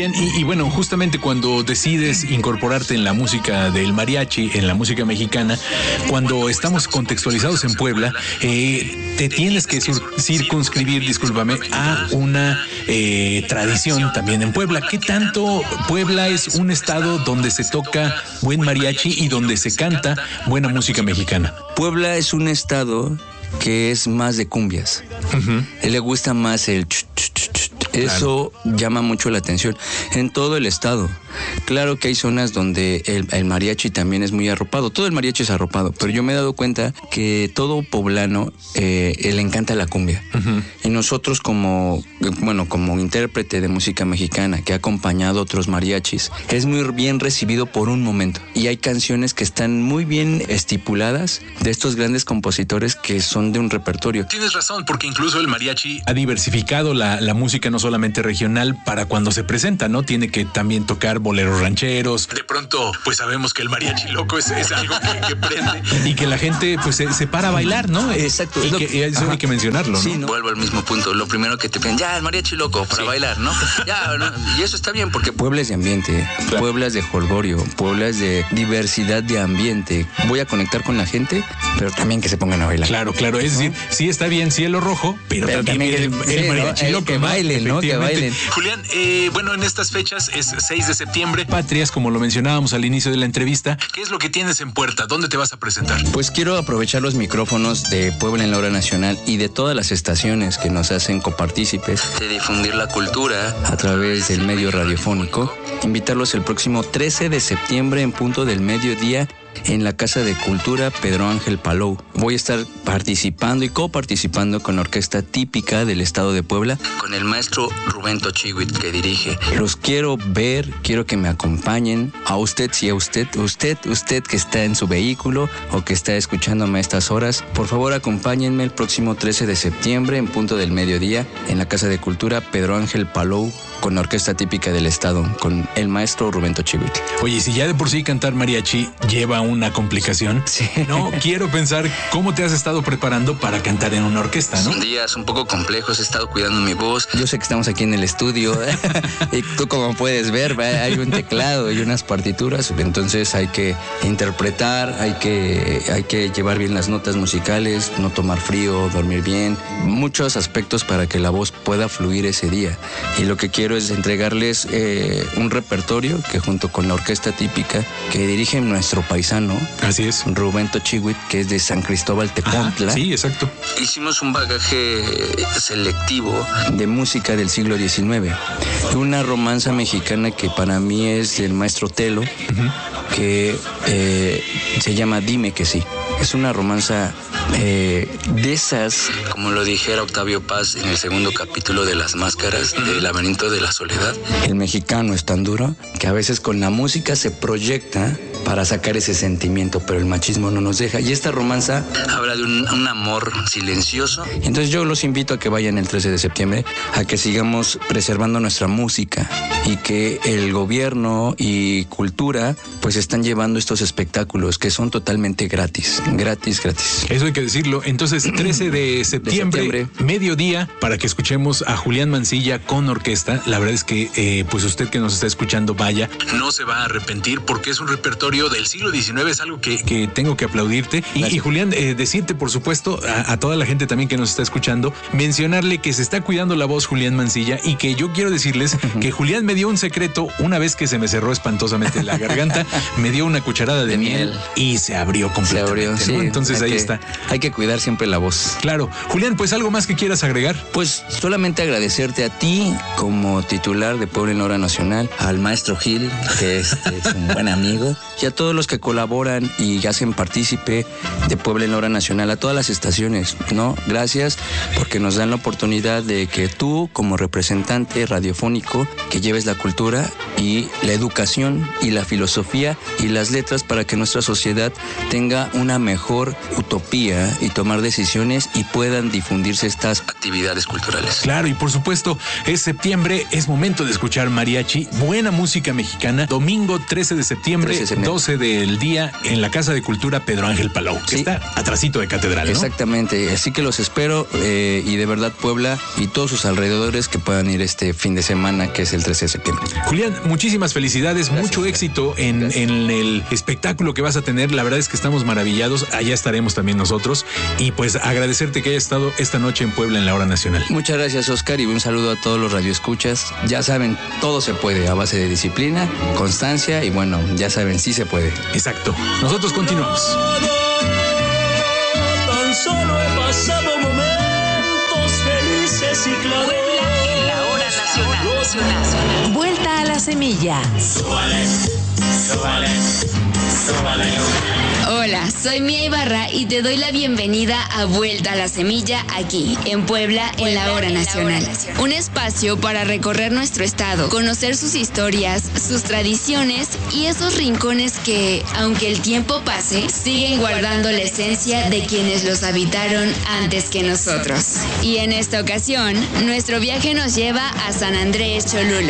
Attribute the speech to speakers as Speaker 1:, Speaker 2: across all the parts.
Speaker 1: Julián, y bueno, justamente cuando decides incorporarte en la música del mariachi, en la música mexicana, cuando estamos contextualizados en Puebla, te tienes que circunscribir, discúlpame, a una tradición también en Puebla. ¿Qué tanto Puebla es un estado donde se toca buen mariachi y donde se canta buena música mexicana?
Speaker 2: Puebla es un estado que es más de cumbias. A él le gusta más el eso llama mucho la atención en todo el estado. Claro que hay zonas donde el mariachi también es muy arropado. Todo el mariachi es arropado, pero yo me he dado cuenta que todo poblano le encanta la cumbia. Y nosotros como intérprete de música mexicana que ha acompañado a otros mariachis, es muy bien recibido por un momento. Y hay canciones que están muy bien estipuladas de estos grandes compositores que son de un repertorio.
Speaker 1: Tienes razón, porque incluso el mariachi ha diversificado la música no solamente regional para cuando se presenta, ¿no? Tiene que también tocar boleros rancheros. De pronto, pues sabemos que el mariachi loco es algo que prende y que la gente pues se para a bailar, ¿no?
Speaker 2: Exacto.
Speaker 1: Y que eso hay que mencionarlo, ¿no?
Speaker 2: Sí, ¿no? Vuelvo al mismo punto. Lo primero que te piden, ya, el mariachi loco para bailar, ¿no? Ya, ¿no? Y eso está bien porque Puebla es de ambiente, claro. Puebla es de jolgorio, Puebla es de diversidad de ambiente. Voy a conectar con la gente, pero también que se pongan a bailar.
Speaker 1: Claro, es decir, sí está bien cielo rojo, pero también el mariachi loco,
Speaker 2: que bailen, ¿no? Que bailen.
Speaker 1: Julián, bueno, en estas fechas es 6 de septiembre, Patrias, como lo mencionábamos al inicio de la entrevista. ¿Qué es lo que tienes en puerta? ¿Dónde te vas a presentar?
Speaker 2: Pues quiero aprovechar los micrófonos de Puebla en la Hora Nacional y de todas las estaciones que nos hacen copartícipes de difundir la cultura a través del medio radiofónico. Invitarlos el próximo 13 de septiembre en punto del mediodía en la Casa de Cultura Pedro Ángel Palou. Voy a estar participando y coparticipando con la orquesta típica del estado de Puebla, con el maestro Rubén Tochiwit que dirige. Los quiero ver, quiero que me acompañen. A usted, si a usted que está en su vehículo o que está escuchándome a estas horas, por favor acompáñenme el próximo 13 de septiembre en punto del mediodía en la Casa de Cultura Pedro Ángel Palou con la orquesta típica del estado, con el maestro Rubén Tochiwit.
Speaker 1: Oye, si ya de por sí cantar mariachi lleva una complicación,
Speaker 2: sí.
Speaker 1: No quiero pensar cómo te has estado preparando para cantar en una orquesta, ¿no?
Speaker 2: Son días un poco complejos, he estado cuidando mi voz. Yo sé que estamos aquí en el estudio y tú como puedes ver, hay un teclado y unas partituras, entonces hay que interpretar, hay que llevar bien las notas musicales, no tomar frío, dormir bien, muchos aspectos para que la voz pueda fluir ese día. Y lo que quiero es entregarles un repertorio que junto con la orquesta típica que dirige nuestro paisano,
Speaker 1: así es,
Speaker 2: Rubén Tochiwit, que es de San Cristóbal Tepontla.
Speaker 1: Sí, exacto.
Speaker 2: Hicimos un bagaje selectivo de música del siglo XIX, una romanza mexicana que para mí es del maestro Telo, que se llama Dime que sí. Es una romanza de esas, como lo dijera Octavio Paz en el segundo capítulo de Las Máscaras, del Laberinto de la Soledad. El mexicano es tan duro que a veces con la música se proyecta para sacar ese sentimiento, pero el machismo no nos deja. Y esta romanza habla de un amor silencioso. Entonces yo los invito a que vayan el 13 de septiembre, a que sigamos preservando nuestra música y que el gobierno y cultura pues están llevando estos espectáculos que son totalmente gratis.
Speaker 1: Eso hay que decirlo. Entonces, 13 de septiembre, mediodía, para que escuchemos a Julián Mancilla con orquesta. La verdad es que, pues usted que nos está escuchando, vaya, no se va a arrepentir porque es un repertorio del siglo XIX, es algo que tengo que aplaudirte. Y Julián, decirte, por supuesto, a toda la gente también que nos está escuchando, mencionarle que se está cuidando la voz Julián Mancilla y que yo quiero decirles que Julián me dio un secreto una vez que se me cerró espantosamente la garganta, me dio una cucharada de miel y se abrió completamente.
Speaker 2: Sí,
Speaker 1: ¿no? Entonces ahí está.
Speaker 2: Hay que cuidar siempre la voz.
Speaker 1: Claro. Julián, pues algo más que quieras agregar.
Speaker 2: Pues solamente agradecerte a ti como titular de Puebla en la Hora Nacional, al maestro Gil, que es un buen amigo, y a todos los que colaboran y hacen partícipe de Puebla en la Hora Nacional, a todas las estaciones, ¿no? Gracias porque nos dan la oportunidad de que tú, como representante radiofónico, que lleves la cultura y la educación y la filosofía y las letras para que nuestra sociedad tenga una mejor utopía y tomar decisiones y puedan difundirse estas actividades culturales.
Speaker 1: Claro, y por supuesto, es septiembre, es momento de escuchar mariachi, buena música mexicana, domingo 13 de septiembre, 12 del día, en la Casa de Cultura Pedro Ángel Palou, que está atrasito de Catedral, ¿no?
Speaker 2: Exactamente, así que los espero y de verdad Puebla y todos sus alrededores que puedan ir este fin de semana, que es el 13 de septiembre.
Speaker 1: Julián, muchísimas felicidades, mucho éxito en el espectáculo que vas a tener. La verdad es que estamos maravillados, allá estaremos también nosotros, y pues agradecerte que hayas estado esta noche en Puebla en la Hora Nacional.
Speaker 2: Muchas gracias, Oscar, y un saludo a todos los radioescuchas. Ya saben, todo se puede a base de disciplina, constancia y bueno, ya saben, sí se puede.
Speaker 1: Exacto. Nosotros continuamos.
Speaker 3: Tan solo he pasado momentos felices y claros.
Speaker 4: Puebla en la Hora Nacional.
Speaker 5: Vuelta a la semilla.
Speaker 6: Hola, soy Mía Ibarra y te doy la bienvenida a Vuelta a la Semilla aquí, en Puebla, en la Hora Nacional. Un espacio para recorrer nuestro estado, conocer sus historias, sus tradiciones y esos rincones que, aunque el tiempo pase, siguen guardando la esencia de quienes los habitaron antes que nosotros. Y en esta ocasión, nuestro viaje nos lleva a San Andrés Cholula.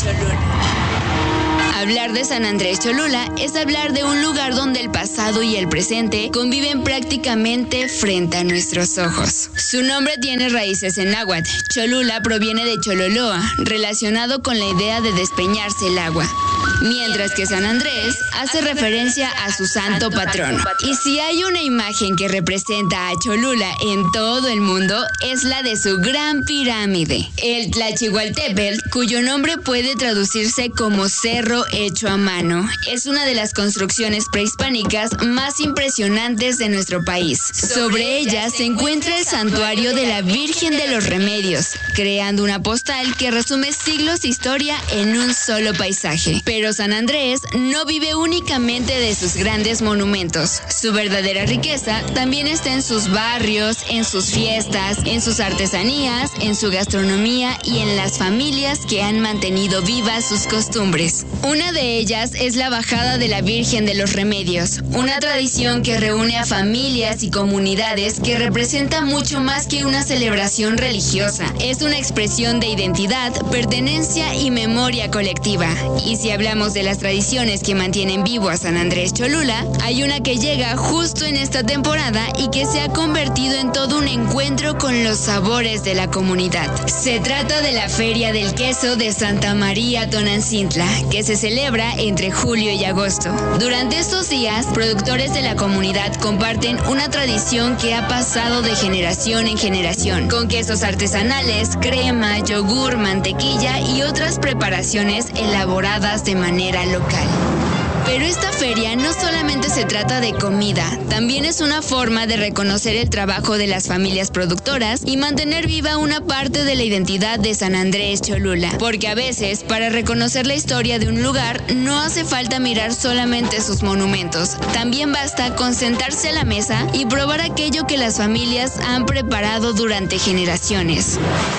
Speaker 6: Hablar de San Andrés Cholula es hablar de un lugar donde el pasado y el presente conviven prácticamente frente a nuestros ojos. Su nombre tiene raíces en náhuatl. Cholula proviene de Chololoa, relacionado con la idea de despeñarse el agua, mientras que San Andrés hace referencia a su santo patrón. Y si hay una imagen que representa a Cholula en todo el mundo, es la de su gran pirámide, el Tlachihualtépetl, cuyo nombre puede traducirse como cerro hecho a mano. Es una de las construcciones prehispánicas más impresionantes de nuestro país. Sobre ella se encuentra el santuario de la Virgen de los Remedios, creando una postal que resume siglos de historia en un solo paisaje. Pero San Andrés no vive únicamente de sus grandes monumentos. Su verdadera riqueza también está en sus barrios, en sus fiestas, en sus artesanías, en su gastronomía y en las familias que han mantenido vivas sus costumbres. Una de ellas es la bajada de la Virgen de los Remedios, una tradición que reúne a familias y comunidades que representa mucho más que una celebración religiosa. Es una expresión de identidad, pertenencia y memoria colectiva. Y si hablamos de las tradiciones que mantienen vivo a San Andrés Cholula, hay una que llega justo en esta temporada y que se ha convertido en todo un encuentro con los sabores de la comunidad. Se trata de la Feria del Queso de Santa María Tonancintla, que se celebra entre julio y agosto. Durante estos días, productores de la comunidad comparten una tradición que ha pasado de generación en generación, con quesos artesanales, crema, yogur, mantequilla y otras preparaciones elaboradas de manera local. Pero esta feria no solamente se trata de comida, también es una forma de reconocer el trabajo de las familias productoras y mantener viva una parte de la identidad de San Andrés Cholula. Porque a veces, para reconocer la historia de un lugar, no hace falta mirar solamente sus monumentos. También basta con sentarse a la mesa y probar aquello que las familias han preparado durante generaciones.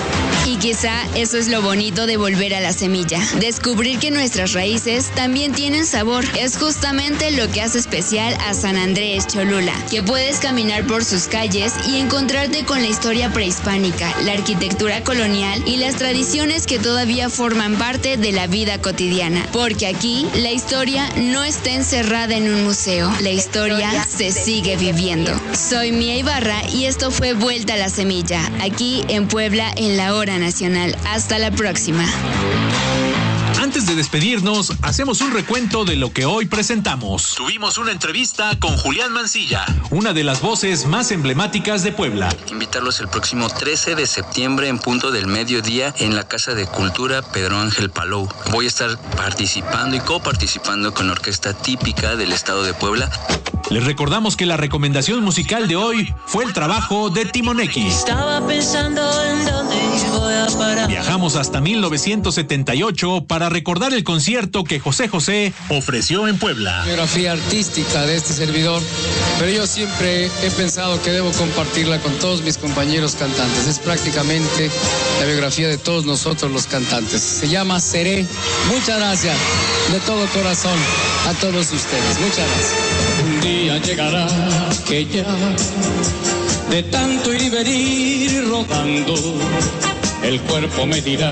Speaker 6: Y quizá eso es lo bonito de volver a la semilla, descubrir que nuestras raíces también tienen sabor. Es justamente lo que hace especial a San Andrés Cholula, que puedes caminar por sus calles y encontrarte con la historia prehispánica, la arquitectura colonial y las tradiciones que todavía forman parte de la vida cotidiana. Porque aquí la historia no está encerrada en un museo, la historia se sigue viviendo. Soy Mía Ibarra y esto fue Vuelta a la Semilla, aquí en Puebla en la Hora Nacional. Hasta la próxima.
Speaker 1: Antes de despedirnos, hacemos un recuento de lo que hoy presentamos. Tuvimos una entrevista con Julián Mancilla, una de las voces más emblemáticas de Puebla.
Speaker 2: Invitarlos el próximo 13 de septiembre en punto del mediodía en la Casa de Cultura Pedro Ángel Palou. Voy a estar participando y coparticipando con la orquesta típica del estado de Puebla.
Speaker 1: Les recordamos que la recomendación musical de hoy fue el trabajo de Timonequi.
Speaker 3: Estaba pensando en dónde voy a para...
Speaker 1: Viajamos hasta 1978 para recordar el concierto que José José ofreció en Puebla.
Speaker 5: Biografía artística de este servidor, pero yo siempre he pensado que debo compartirla con todos mis compañeros cantantes. Es prácticamente la biografía de todos nosotros los cantantes. Se llama Seré. Muchas gracias de todo corazón a todos ustedes. Muchas gracias.
Speaker 3: Un día llegará que ya de tanto ir y venir rodando, el cuerpo me dirá